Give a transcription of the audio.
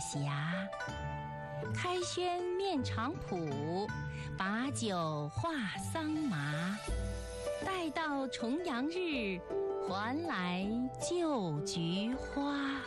霞。开轩面场圃，把酒话桑麻。待到重阳日，还来就菊花。